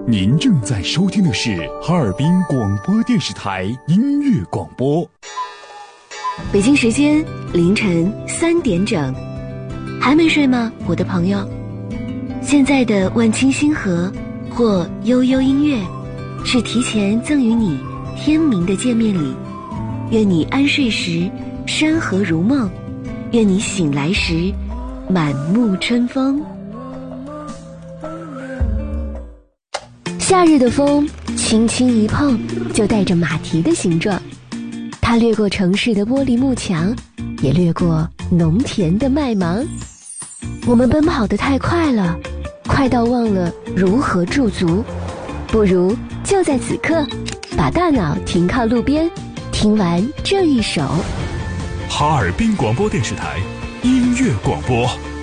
您正在收听的是哈尔滨广播电视台音乐广播。 北京时间凌晨3点整，还没睡吗，我的朋友？现在的万青星河或悠悠音乐，是提前赠予你天明的见面礼。愿你安睡时山河如梦，愿你醒来时满目春风。夏日的风轻轻一碰，就带着马蹄的形状，它掠过城市的玻璃幕墙，也掠过农田的麦芒。我们奔跑得太快了，快到忘了如何驻足。不如就在此刻，把大脑停靠路边，听完这一首哈尔滨广播电视台音乐广播。